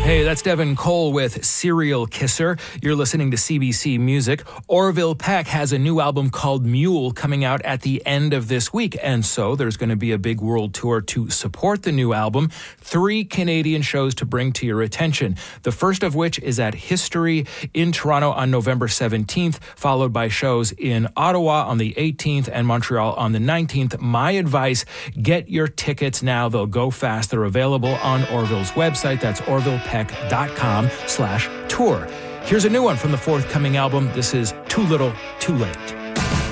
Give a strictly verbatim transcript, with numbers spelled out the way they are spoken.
Hey, that's Devin Cole with Serial Kisser. You're listening to C B C Music. Orville Peck has a new album called Mule coming out at the end of this week. And so there's going to be a big world tour to support the new album. Three Canadian shows to bring to your attention. The first of which is at History in Toronto on November seventeenth, followed by shows in Ottawa on the eighteenth and Montreal on the nineteenth. My advice, get your tickets now. They'll go fast. They're available on Orville's website. That's orville peck dot com slash tour. Here's a new one from the forthcoming album. This is Too Little, Too Late.